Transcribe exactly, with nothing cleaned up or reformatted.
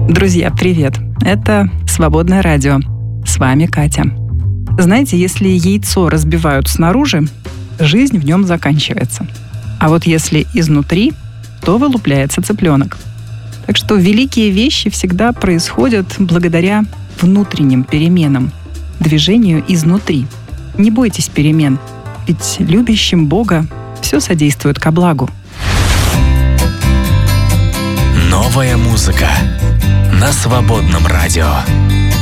Друзья, привет! Это «Свободное радио». С вами Катя. Знаете, если яйцо разбивают снаружи, жизнь в нем заканчивается. А вот если изнутри, то вылупляется цыпленок. Так что великие вещи всегда происходят благодаря внутренним переменам, движению изнутри. Не бойтесь перемен, ведь любящим Бога все содействует ко благу. Новая музыка на Свободном радио.